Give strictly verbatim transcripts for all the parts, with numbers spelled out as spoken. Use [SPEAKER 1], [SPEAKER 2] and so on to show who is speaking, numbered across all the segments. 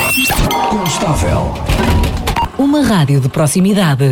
[SPEAKER 1] Constável.
[SPEAKER 2] Uma rádio de proximidade.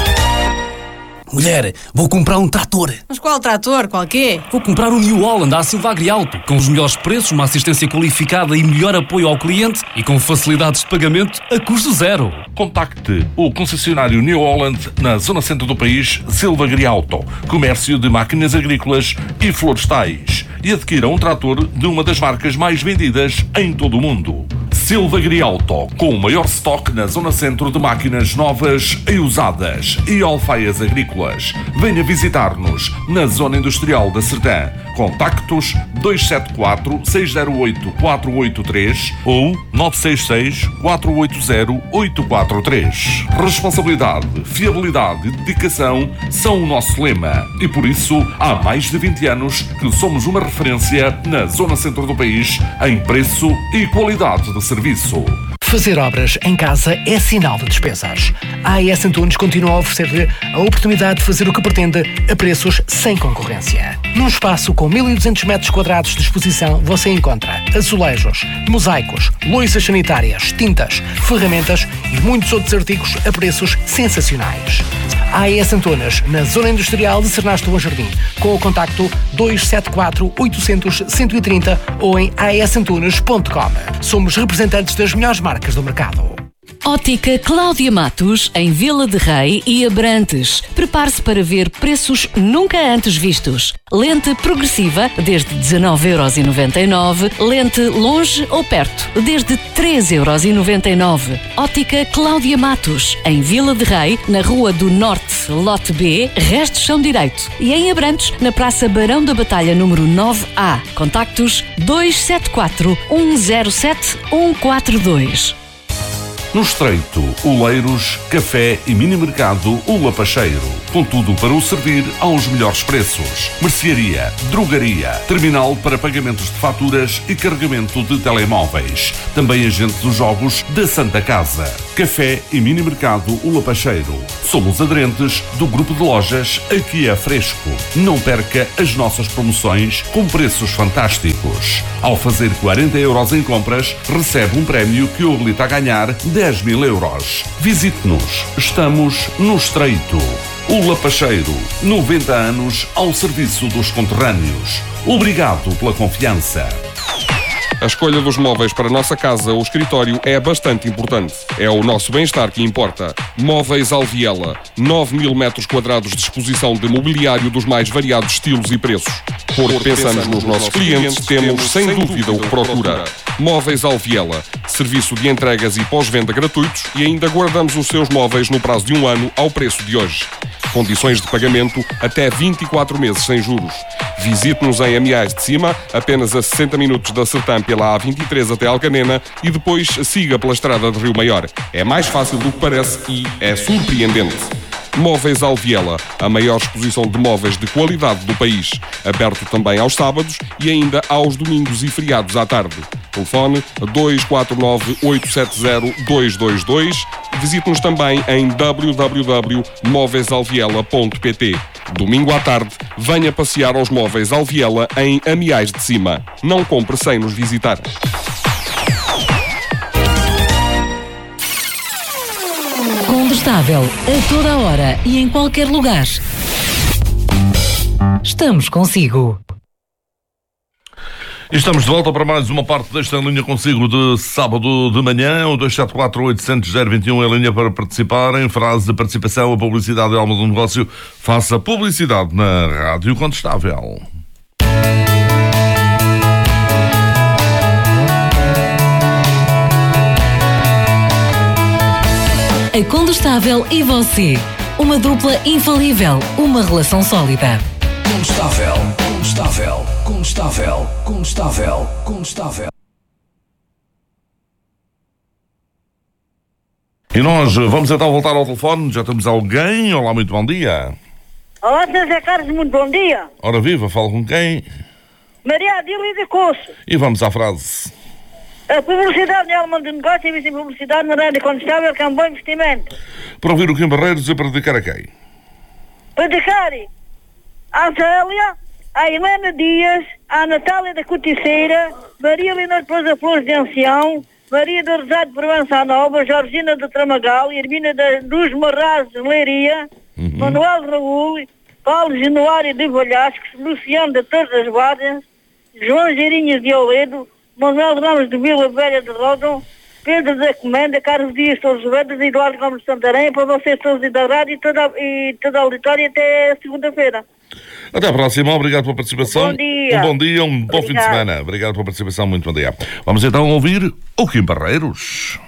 [SPEAKER 3] Mulher, vou comprar um trator.
[SPEAKER 4] Mas qual trator? Qual quê?
[SPEAKER 3] Vou comprar um New Holland à Silva Agrialto, com os melhores preços, uma assistência qualificada e melhor apoio ao cliente e com facilidades de pagamento a custo zero.
[SPEAKER 5] Contacte o concessionário New Holland na zona centro do país, Silva Agrialto, comércio de máquinas agrícolas e florestais, e adquira um trator de uma das marcas mais vendidas em todo o mundo. Silva Agrialto, com o maior estoque na zona centro de máquinas novas e usadas e alfaias agrícolas. Venha visitar-nos na zona industrial da Sertã. Contactos dois sete quatro, seis zero oito, quatro oito três ou nove seis seis, quatro oito zero, oito quatro três. Responsabilidade, fiabilidade e dedicação são o nosso lema e por isso há mais de vinte anos que somos uma referência na zona centro do país em preço e qualidade de serviço.
[SPEAKER 1] Fazer obras em casa é sinal de despesas. A AES Antunes continua a oferecer-lhe a oportunidade de fazer o que pretende a preços sem concorrência. Num espaço com mil e duzentos metros quadrados de exposição, você encontra azulejos, mosaicos, louças sanitárias, tintas, ferramentas e muitos outros artigos a preços sensacionais. A AES Antunes, na Zona Industrial de Cernasto Bom Jardim, com o contacto dois sete quatro, oito zero zero, um um três zero ou em a e s antunes ponto com. Somos representantes das melhores marcas do mercado.
[SPEAKER 2] Ótica Cláudia Matos, em Vila de Rei e Abrantes. Prepare-se para ver preços nunca antes vistos. Lente progressiva, desde dezenove euros e noventa e nove. Lente longe ou perto, desde treze euros e noventa e nove. Ótica Cláudia Matos, em Vila de Rei, na Rua do Norte, Lote B, Restos Chão Direito. E em Abrantes, na Praça Barão da Batalha, número nove A. Contactos dois sete quatro, um zero sete, um quatro dois.
[SPEAKER 5] No Estreito, Oleiros, Café e Mini Mercado O Lapacheiro. Com tudo para o servir aos melhores preços. Mercearia, drogaria, terminal para pagamentos de faturas e carregamento de telemóveis. Também agente dos jogos da Santa Casa. Café e Mini Mercado O Lapacheiro. Somos aderentes do grupo de lojas Aqui é Fresco. Não perca as nossas promoções com preços fantásticos. Ao fazer quarenta euros em compras, recebe um prémio que o habilita a ganhar dez mil euros. Visite-nos. Estamos no Estreito. O Lapacheiro, noventa anos ao serviço dos conterrâneos. Obrigado pela confiança.
[SPEAKER 6] A escolha dos móveis para a nossa casa ou escritório é bastante importante. É o nosso bem-estar que importa. Móveis Alviela. nove mil metros quadrados de exposição de mobiliário dos mais variados estilos e preços. Porque pensamos nos nossos clientes, temos sem dúvida o que procura. Móveis Alviela. Serviço de entregas e pós-venda gratuitos e ainda guardamos os seus móveis no prazo de um ano ao preço de hoje. Condições de pagamento até vinte e quatro meses sem juros. Visite-nos em Amiais de Cima, apenas a sessenta minutos da Sertã pela A vinte e três até Alcanena e depois siga pela estrada de Rio Maior. É mais fácil do que parece e é surpreendente. Móveis Alviela, a maior exposição de móveis de qualidade do país. Aberto também aos sábados e ainda aos domingos e feriados à tarde. Telefone dois quatro nove, oito sete zero, dois dois dois. Visite-nos também em w w w ponto móveis alviela ponto p t. Domingo à tarde, venha passear aos Móveis Alviela em Amiais de Cima. Não compre sem nos visitar.
[SPEAKER 2] Condestável, a toda a hora e em qualquer lugar. Estamos consigo.
[SPEAKER 5] E estamos de volta para mais uma parte desta linha consigo de sábado de manhã. O dois sete quatro, oito zero zero, dois um é a linha para participar. Em frase de participação, a publicidade é alma do negócio. Faça publicidade na Rádio Condestável.
[SPEAKER 2] A Condestável e você. Uma dupla infalível. Uma relação sólida.
[SPEAKER 1] Constável, constável, constável, constável, constável.
[SPEAKER 5] E nós vamos então voltar ao telefone. Já temos alguém. Olá, muito bom dia.
[SPEAKER 7] Olá, senhor Zé Carlos, muito bom dia.
[SPEAKER 5] Ora viva, falo com quem?
[SPEAKER 7] Maria Adília de Coço.
[SPEAKER 5] E vamos à frase.
[SPEAKER 7] A publicidade é alma do negócio e vista em publicidade na Rádio Condestável, que é um bom investimento.
[SPEAKER 5] Para ouvir o Kim Barreiros e para dedicar a quem?
[SPEAKER 7] Para dedicar à Zélia, à Helena Dias, à Natália da Corticeira, Maria Leonor Pousa Flores de Ancião, Maria do Rosário de Provença Nova, Georgina de Tramagal, Irmina de, dos Marrazes de Leiria, uhum. Manuel Raul, Paulo Januário de Valhascos, Luciano de Torres das Guardas, João Geirinhas de Oledo, Manuel Ramos de Vila Velha de Rodão, Pedro da Comenda, Carlos Dias Torres Vedas e Eduardo Gomes de Santarém, para vocês todos e da rádio e toda, e toda a auditória até segunda-feira.
[SPEAKER 5] Até à próxima, obrigado pela participação.
[SPEAKER 7] Bom dia.
[SPEAKER 5] Um bom dia, um bom Obrigado. fim de semana. Obrigado pela participação, muito bom dia. Vamos então ouvir o Kim Barreiros.